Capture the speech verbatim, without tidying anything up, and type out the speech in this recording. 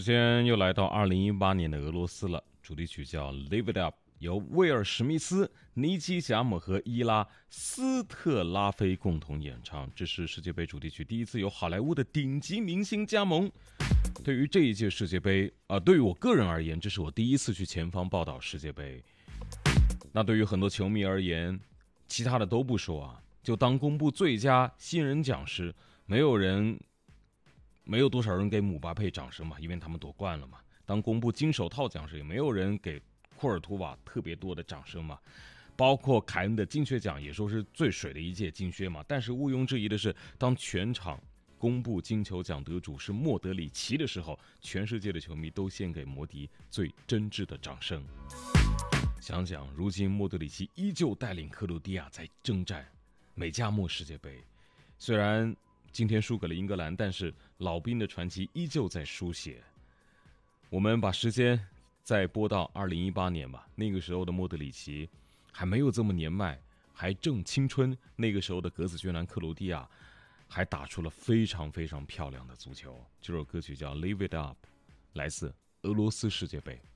间又来到二零一八年的俄罗斯了，主题曲叫 Live It Up， 由威尔史密斯、尼基贾姆和伊拉斯特拉菲共同演唱。这是世界杯主题曲第一次由好莱坞的顶级明星加盟。对于这一届世界杯啊、呃，对于我个人而言，这是我第一次去前方报道世界杯。那对于很多球迷而言，其他的都不说啊，就当公布最佳新人奖时，没有人没有多少人给姆巴佩掌声嘛，因为他们夺冠了嘛。当公布金手套奖时，也没有人给库尔图瓦特别多的掌声嘛。包括凯恩的金靴奖也说是最水的一届金靴嘛。但是毋庸置疑的是，当全场公布金球奖得主是莫德里奇的时候，全世界的球迷都献给摩迪最真挚的掌声。想想如今莫德里奇依旧带领克罗地亚在征战美加墨世界杯，虽然今天输给了英格兰，但是老兵的传奇依旧在书写。我们把时间再拨到二零一八年吧，那个时候的莫德里奇还没有这么年迈，还正青春，那个时候的格子军蓝克罗地亚还打出了非常非常漂亮的足球。这首歌曲叫 Live It Up， 来自俄罗斯世界杯。